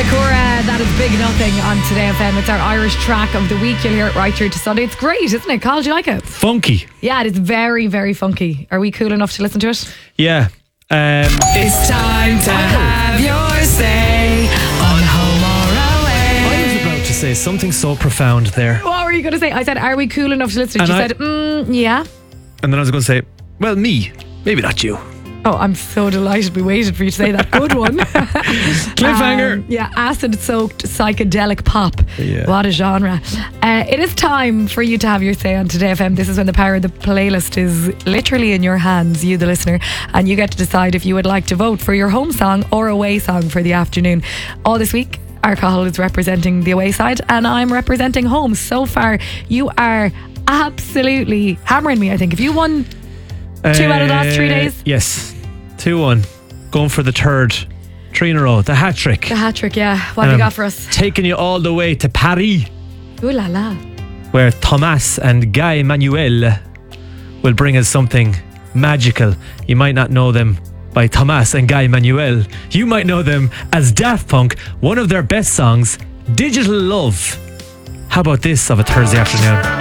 Sakura, that is Big Nothing on Today FM. It's our Irish track of the week. You'll hear it right through to Sunday. It's great, isn't it? Carl, do you like it? Funky. Yeah, it is very, very funky. Are we cool enough to listen to it? Yeah. It's time to have your say on Home or Away. I was about to say something so profound there. What were you going to say? I said, are we cool enough to listen to it? You said, yeah. And then I was going to say, well, me. Maybe not you. Oh, I'm so delighted we waited for you to say that. Good one. Cliffhanger. Yeah, acid-soaked psychedelic pop. Yeah. What a genre. It is time for you to have your say on Today FM. This is when the power of the playlist is literally in your hands, you the listener, and you get to decide if you would like to vote for your home song or away song for the afternoon. All this week, our Cathal is representing the away side and I'm representing home. So far, you are absolutely hammering me, I think. If you won 2 out of the last 3 days? Yes. 2-1. Going for the third. 3 in a row. The hat trick. The hat trick, yeah. What have you got for us? Taking you all the way to Paris, Ooh la la. where Thomas and Guy Manuel will bring us something magical. You might not know them by Thomas and Guy Manuel. You might know them as Daft Punk, one of their best songs, Digital Love. How about this of a Thursday afternoon?